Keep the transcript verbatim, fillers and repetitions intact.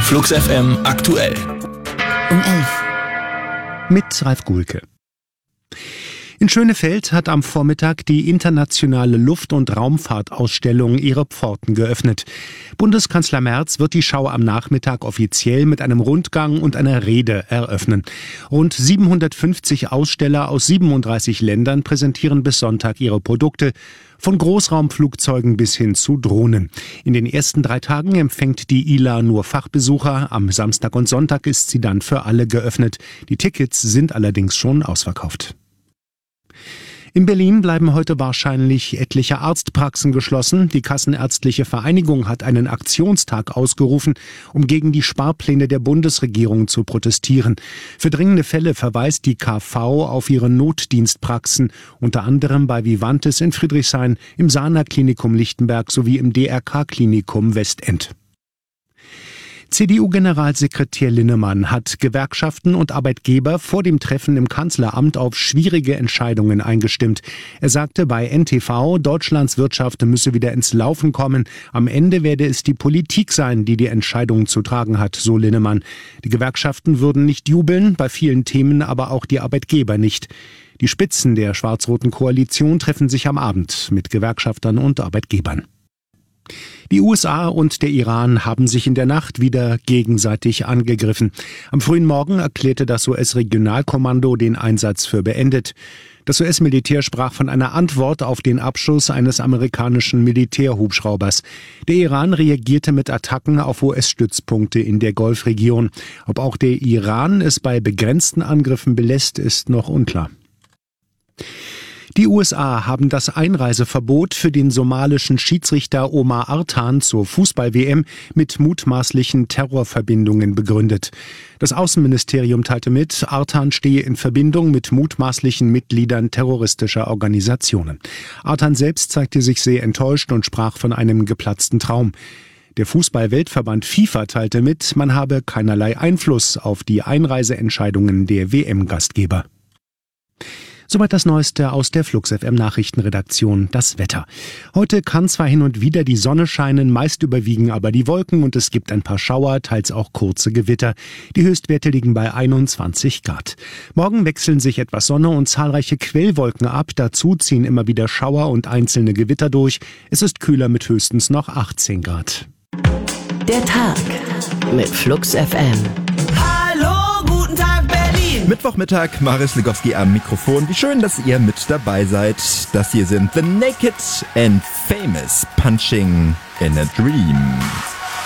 Flux F M aktuell. Um elf. Mit Ralf Guhlke. In Schönefeld hat am Vormittag die internationale Luft- und Raumfahrtausstellung ihre Pforten geöffnet. Bundeskanzler Merz wird die Schau am Nachmittag offiziell mit einem Rundgang und einer Rede eröffnen. Rund siebenhundertfünfzig Aussteller aus siebenunddreißig Ländern präsentieren bis Sonntag ihre Produkte, von Großraumflugzeugen bis hin zu Drohnen. In den ersten drei Tagen empfängt die I L A nur Fachbesucher. Am Samstag und Sonntag ist sie dann für alle geöffnet. Die Tickets sind allerdings schon ausverkauft. In Berlin bleiben heute wahrscheinlich etliche Arztpraxen geschlossen. Die Kassenärztliche Vereinigung hat einen Aktionstag ausgerufen, um gegen die Sparpläne der Bundesregierung zu protestieren. Für dringende Fälle verweist die K V auf ihre Notdienstpraxen, unter anderem bei Vivantes in Friedrichshain, im Sana-Klinikum Lichtenberg sowie im D R K-Klinikum Westend. C D U-Generalsekretär Linnemann hat Gewerkschaften und Arbeitgeber vor dem Treffen im Kanzleramt auf schwierige Entscheidungen eingestimmt. Er sagte bei N T V, Deutschlands Wirtschaft müsse wieder ins Laufen kommen. Am Ende werde es die Politik sein, die die Entscheidungen zu tragen hat, so Linnemann. Die Gewerkschaften würden nicht jubeln, bei vielen Themen aber auch die Arbeitgeber nicht. Die Spitzen der schwarz-roten Koalition treffen sich am Abend mit Gewerkschaftern und Arbeitgebern. Die U S A und der Iran haben sich in der Nacht wieder gegenseitig angegriffen. Am frühen Morgen erklärte das U S-Regionalkommando den Einsatz für beendet. Das U S-Militär sprach von einer Antwort auf den Abschuss eines amerikanischen Militärhubschraubers. Der Iran reagierte mit Attacken auf U S-Stützpunkte in der Golfregion. Ob auch der Iran es bei begrenzten Angriffen belässt, ist noch unklar. Die U S A haben das Einreiseverbot für den somalischen Schiedsrichter Omar Artan zur Fußball-W M mit mutmaßlichen Terrorverbindungen begründet. Das Außenministerium teilte mit, Artan stehe in Verbindung mit mutmaßlichen Mitgliedern terroristischer Organisationen. Artan selbst zeigte sich sehr enttäuscht und sprach von einem geplatzten Traum. Der Fußball-Weltverband FIFA teilte mit, man habe keinerlei Einfluss auf die Einreiseentscheidungen der W M-Gastgeber. Soweit das Neueste aus der Flux F M Nachrichtenredaktion, das Wetter. Heute kann zwar hin und wieder die Sonne scheinen, meist überwiegen aber die Wolken und es gibt ein paar Schauer, teils auch kurze Gewitter. Die Höchstwerte liegen bei einundzwanzig Grad. Morgen wechseln sich etwas Sonne und zahlreiche Quellwolken ab. Dazu ziehen immer wieder Schauer und einzelne Gewitter durch. Es ist kühler mit höchstens noch achtzehn Grad. Der Tag mit Flux F M. Mittwochmittag, Maris Legowski am Mikrofon. Wie schön, dass ihr mit dabei seid. Das hier sind The Naked and Famous, Punching in a Dream.